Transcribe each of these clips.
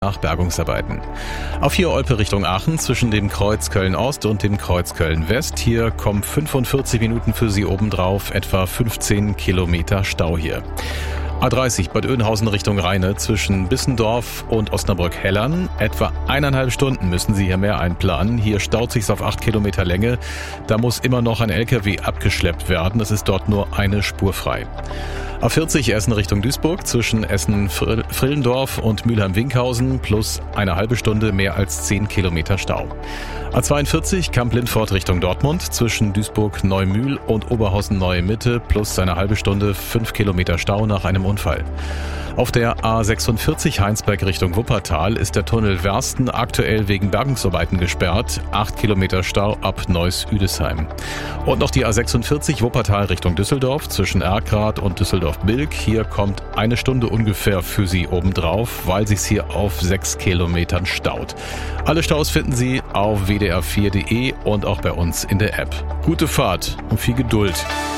nach Bergungsarbeiten. Auf 4 Olpe Richtung Aachen zwischen dem Kreuz Köln-Ost und dem Kreuz Köln-West. Hier kommen 45 Minuten für Sie obendrauf, etwa 15 Kilometer Stau hier. A30 Bad Oeynhausen Richtung Rheine zwischen Bissendorf und Osnabrück-Hellern. Etwa 1,5 Stunden müssen Sie hier mehr einplanen. Hier staut sich's auf 8 Kilometer Länge. Da muss immer noch ein LKW abgeschleppt werden. Es ist dort nur eine Spur frei. A40 Essen Richtung Duisburg zwischen Essen-Frillendorf und Mülheim-Winkhausen plus eine halbe Stunde mehr als 10 Kilometer Stau. A42 Kamp-Lindfort Richtung Dortmund zwischen Duisburg-Neumühl und Oberhausen-Neue-Mitte plus eine halbe Stunde 5 Kilometer Stau nach einem Unfall. Auf der A46 Heinsberg Richtung Wuppertal ist der Tunnel Wersten aktuell wegen Bergungsarbeiten gesperrt. 8 Kilometer Stau ab Neuss-Üdesheim. Und noch die A46 Wuppertal Richtung Düsseldorf zwischen Erkrath und Düsseldorf-Bilk. Hier kommt eine Stunde ungefähr für Sie obendrauf, weil sich's hier auf 6 Kilometern staut. Alle Staus finden Sie auf wdr4.de und auch bei uns in der App. Gute Fahrt und viel Geduld.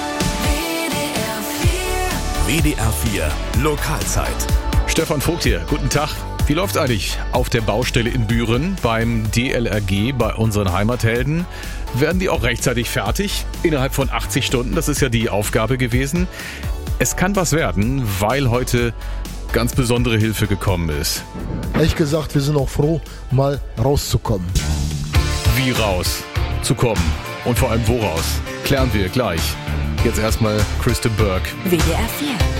WDR 4 Lokalzeit. Stefan Vogt hier, guten Tag. Wie läuft's eigentlich auf der Baustelle in Büren beim DLRG bei unseren Heimathelden? Werden die auch rechtzeitig fertig? Innerhalb von 80 Stunden, das ist ja die Aufgabe gewesen. Es kann was werden, weil heute ganz besondere Hilfe gekommen ist. Ehrlich gesagt, wir sind auch froh, mal rauszukommen. Wie raus zu kommen und vor allem wo raus? Klären wir gleich. Jetzt erstmal Kristen Burke. WDR 4